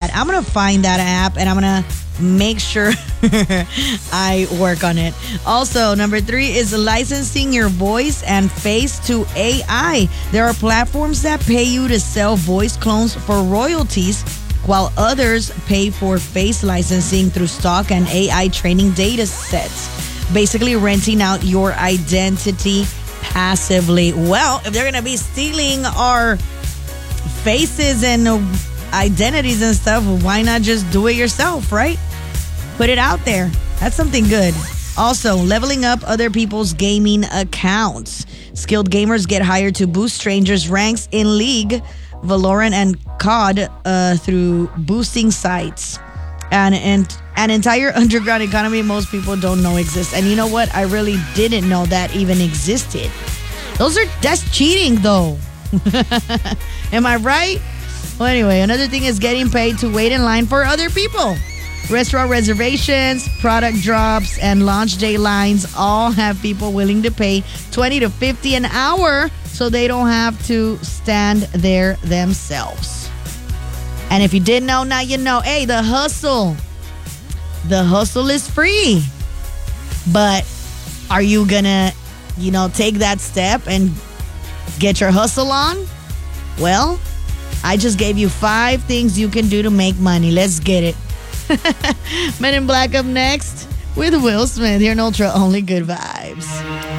what? I'm going to find that app and I'm going to make sure I work on it. Also, number 3 is licensing your voice and face to AI. There are platforms that pay you to sell voice clones for royalties, while others pay for face licensing through stock and AI training data sets. Basically renting out your identity passively. Well, if they're going to be stealing our faces and identities and stuff, why not just do it yourself, right? Put it out there. That's something good. Also, leveling up other people's gaming accounts. Skilled gamers get hired to boost strangers' ranks in League, Valorant, and COD through boosting sites. And an entire underground economy most people don't know exists. And you know what? I really didn't know that even existed. That's cheating, though. Am I right? Well, anyway, another thing is getting paid to wait in line for other people. Restaurant reservations, product drops, and launch day lines all have people willing to pay $20 to $50 an hour so they don't have to stand there themselves. And if you didn't know, now you know. Hey, the hustle. The hustle is free. But are you going to, take that step and get your hustle on? Well, I just gave you 5 things you can do to make money. Let's get it. Men in Black up next with Will Smith here on Ultra Only Good Vibes.